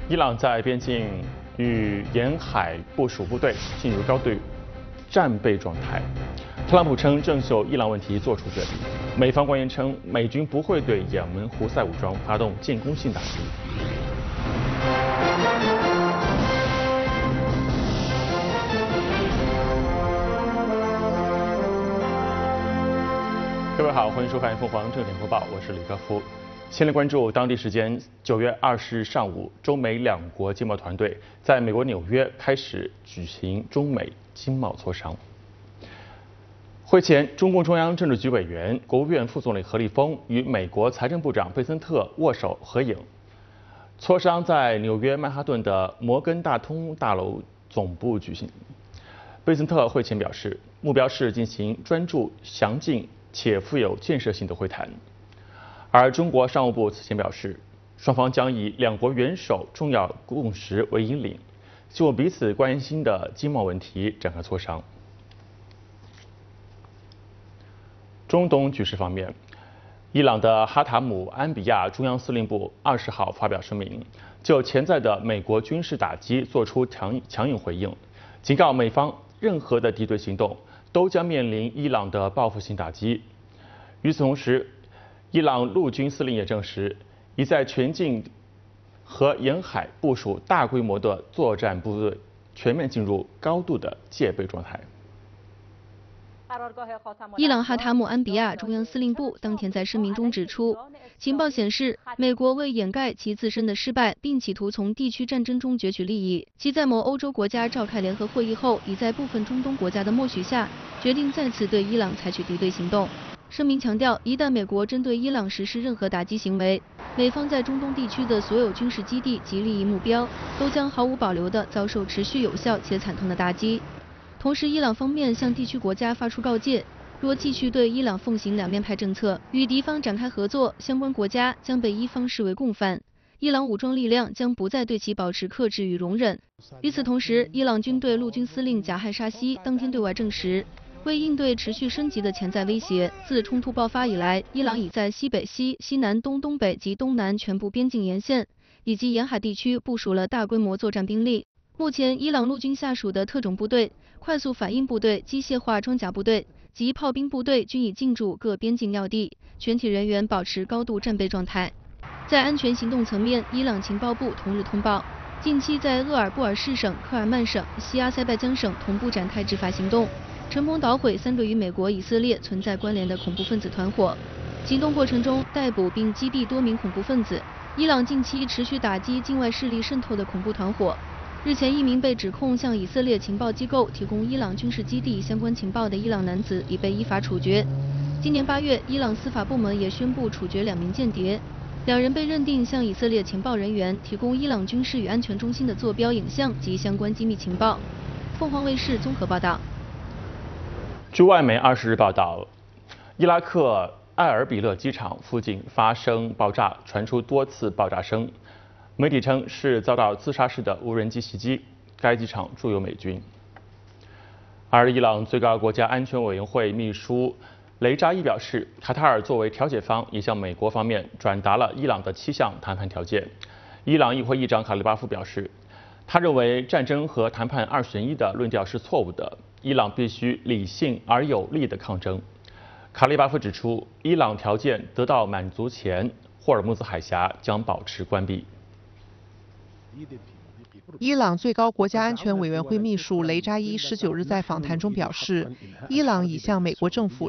伊朗在边境与沿海部署部队进入高度战备状态。特朗普称正就伊朗问题作出决定。美方官员称，美军不会对也门胡塞武装发动进攻性打击。各位好，欢迎收看凤凰正点播报，我是李科夫。先来关注当地时间9月20日上午，中美两国经贸团队在美国纽约开始举行中美经贸磋商。会前，中共中央政治局委员、国务院副总理何立峰与美国财政部长贝森特握手合影。磋商在纽约曼哈顿的摩根大通大楼总部举行。贝森特会前表示，目标是进行专注、详尽且富有建设性的会谈。而中国商务部此前表示，双方将以两国元首重要共识为引领，就彼此关心的经贸问题展开磋商。中东局势方面，伊朗的哈塔姆安比亚中央司令部20号发表声明，就潜在的美国军事打击作出强硬回应，警告美方任何的敌对行动都将面临伊朗的报复性打击。与此同时，伊朗陆军司令也证实，已在全境和沿海部署大规模的作战部队，全面进入高度的戒备状态。 伊朗哈塔姆安比亚中央司令部当天在声明中指出，情报显示，美国为掩盖其自身的失败，并企图从地区战争中攫取利益，其在某欧洲国家召开联合会议后，已在部分中东国家的默许下，决定再次对伊朗采取敌对行动。声明强调，一旦美国针对伊朗实施任何打击行为，美方在中东地区的所有军事基地及利益目标都将毫无保留地遭受持续有效且惨痛的打击。同时，伊朗方面向地区国家发出告诫，若继续对伊朗奉行两面派政策，与敌方展开合作，相关国家将被伊方视为共犯，伊朗武装力量将不再对其保持克制与容忍。与此同时，伊朗军队陆军司令贾汉沙西当天对外证实，为应对持续升级的潜在威胁，自冲突爆发以来，伊朗已在西北西、西南东、东北及东南全部边境沿线以及沿海地区部署了大规模作战兵力。目前，伊朗陆军下属的特种部队、快速反应部队、机械化装甲部队及炮兵部队均已进驻各边境要地，全体人员保持高度战备状态。在安全行动层面，伊朗情报部同日通报，近期在鄂尔布尔士省、科尔曼省、西阿塞拜疆省同步展开执法行动，成功捣毁3对与美国、以色列存在关联的恐怖分子团伙。行动过程中，逮捕并击毙多名恐怖分子。伊朗近期持续打击境外势力渗透的恐怖团伙。日前，一名被指控向以色列情报机构提供伊朗军事基地相关情报的伊朗男子已被依法处决。今年8月，伊朗司法部门也宣布处决2名间谍，2人被认定向以色列情报人员提供伊朗军事与安全中心的坐标影像及相关机密情报。凤凰卫视综合报道。 据外媒20日报道，伊拉克埃尔比勒机场附近发生爆炸，传出多次爆炸声。媒体称是遭到自杀式的无人机袭击，该机场驻有美军。而伊朗最高国家安全委员会秘书雷扎伊表示，卡塔尔作为调解方，也向美国方面转达了伊朗的7项谈判条件。伊朗议会议长卡利巴夫表示，他认为战争和谈判2选1的论调是错误的，伊朗必须理性而有力的抗争。卡利巴夫指出，伊朗条件得到满足前，霍尔木兹海峡将保持关闭。 伊朗最高国家安全委员会秘书雷扎伊19日在访谈中表示，伊朗已向美国政府